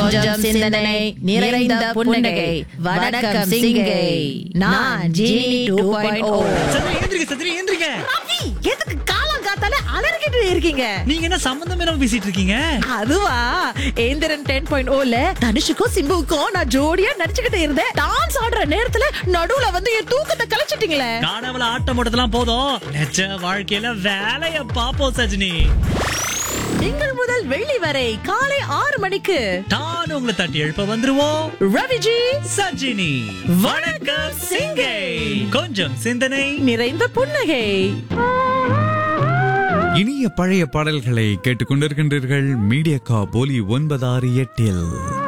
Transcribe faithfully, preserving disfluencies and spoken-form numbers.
கொஞ்சம் சிந்தனை நிறைந்த புன்னகை. வணக்கம் சிங்கை. நான் ஜீனி டூ பாயிண்ட் ஓ. சந்திரி எந்திரிங்க, சந்திரி எந்திரிங்க. ரவி, எதுக்கு காலம் காத்தால அலறிக்கிட்டு இருக்கீங்க? நீங்க என்ன சம்பந்தம் இல்லாம பேசிட்டு இருக்கீங்க? அதுவா, ஏந்திரன் டென் பாயிண்ட் ஓல தனுஷுக்கும் சிம்புவுக்கும் நான் ஜோடியா நடிச்சுக்கிட்டு இருந்தேன். டான்ஸ் ஆடுற நேரத்துல நடுவுல வந்து என் தூக்கத்தை கலைச்சிட்டீங்களே. காணவள ஆட்டம் ஓட்டதெல்லாம் போதும், நிஜ வாழ்க்கையில வேலைய பாப்போம் சஜினி. திங்கள் முதல் வெள்ளி வரை காலை ஆறு மணிக்கு நான் உங்களை தட்டி எழுப்ப வந்துருவோம். ரவிஜி சஜினி வணக்கம் சிங்கை. கொஞ்சம் சிந்தனை நிறைந்த புன்னகை. இனிய பழைய பாடல்களை கேட்டுக்கொண்டிருக்கின்றீர்கள் மீடியா கா போலி ஒன்பது ஆறு எட்டில்.